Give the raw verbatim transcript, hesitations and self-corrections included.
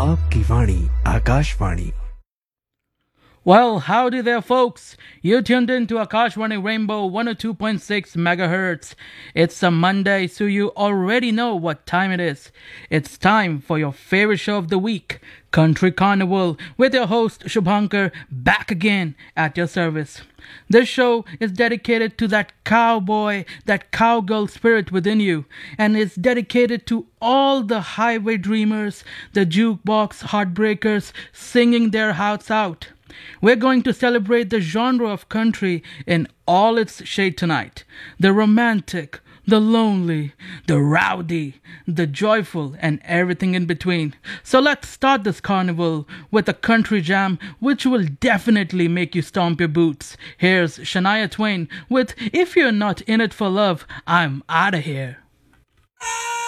आपकी वाणी Akashvani. Well, howdy there, folks. You tuned in to Akashvani Rainbow one oh two point six megahertz. It's a Monday, so you already know what time it is. It's time for your favorite show of the week, Country Carnival, with your host, Shubhankar, back again at your service. This show is dedicated to that cowboy, that cowgirl spirit within you, and it's dedicated to all the highway dreamers, the jukebox heartbreakers singing their hearts out. We're going to celebrate the genre of country in all its shade tonight. The romantic, the lonely, the rowdy, the joyful, and everything in between. So let's start this carnival with a country jam which will definitely make you stomp your boots. Here's Shania Twain with If You're Not In It For Love, I'm Outta Here.